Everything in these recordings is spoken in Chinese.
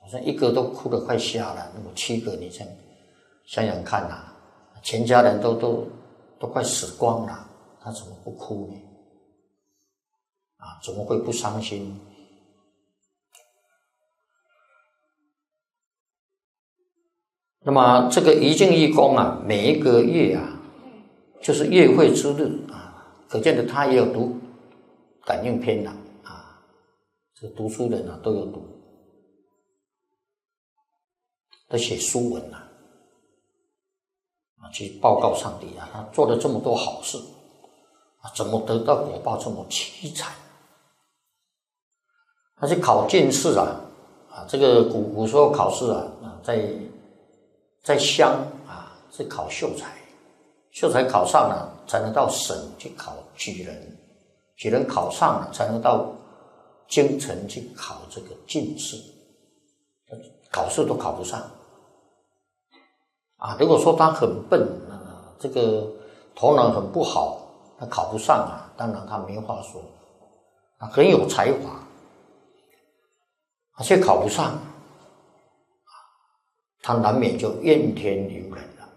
好像一个都哭得快瞎了，那么7个你想想看啊，全家人都快死光了，他怎么不哭呢？怎么会不伤心？那么这个仪敬义工啊，每一个月啊，就是月会之日啊，可见的他也有读感应篇了啊，这个读书人啊都有读，都写书文啊，去报告上帝啊，他做了这么多好事啊，怎么得到果报这么凄惨？他去考进士啊，这个古时候考试啊，在乡啊是考秀才，秀才考上了才能到省去考举人，举人考上了才能到京城去考这个进士，考试都考不上啊。如果说他很笨这个头脑很不好，他考不上啊，当然他没话说，很有才华，却考不上，他难免就怨天尤人了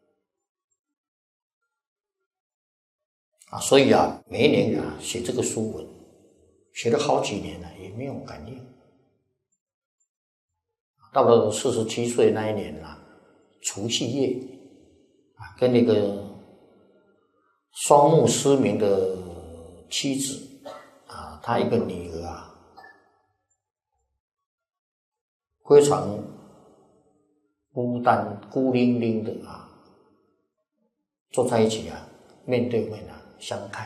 所以每一年写这个书文，写了好几年了，也没有感应。到了47岁那一年除夕夜跟那个双目失明的妻子他一个女儿非常孤单孤零零的坐在一起面对面相看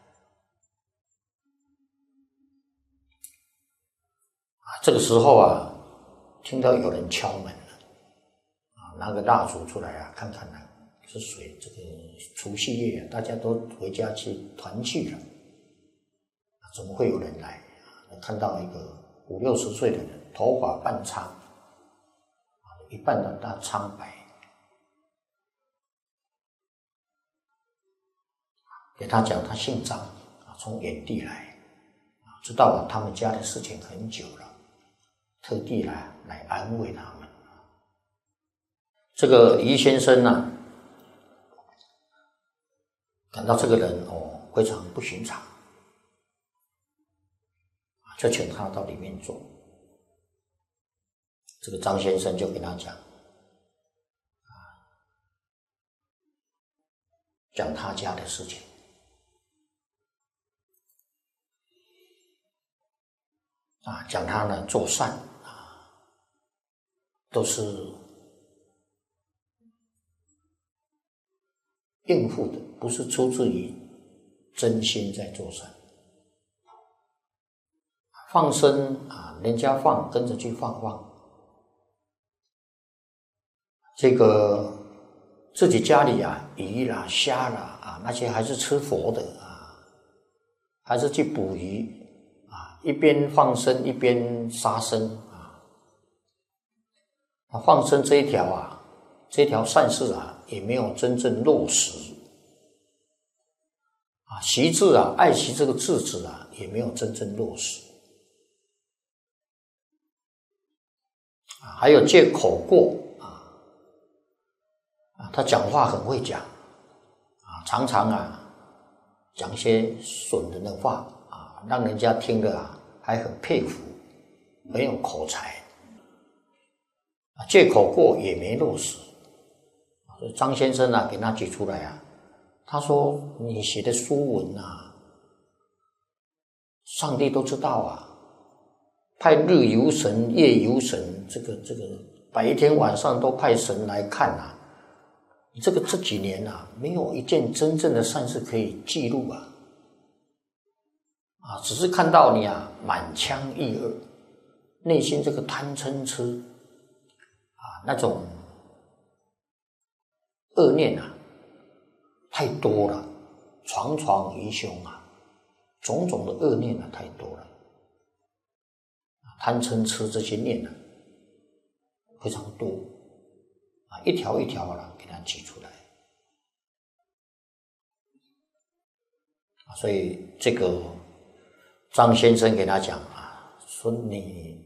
这个时候听到有人敲门了拿个蜡烛出来看看是谁。这个除夕夜大家都回家去团聚了怎么会有人来看到一个50、60岁的人，头发半苍一半的大苍白，给他讲他姓张从远地来知道他们家的事情很久了，特地来安慰他们。这个于先生感到这个人非常不寻常，就请他到里面坐。这个张先生就跟他讲他家的事情讲他做善都是应付的，不是出自于真心在做善。放生人家放跟着去放这个自己家里鱼啦虾啦那些还是吃佛的还是去捕鱼一边放生一边杀生放生这一条善事也没有真正落实惜字爱惜这个字子也没有真正落实还有借口过他讲话很会讲常常讲一些损人的话让人家听了还很佩服，很有口才借口过也没落实。张先生给他举出来他说你写的书文上帝都知道派日游神夜游神，这个白天晚上都派神来看你这几年没有一件真正的善事可以记录只是看到你满腔意恶，内心这个贪嗔痴那种恶念太多了，床床疑凶种种的恶念太多了，贪嗔痴这些念非常多一条一条给他举出来所以这个张先生给他讲说你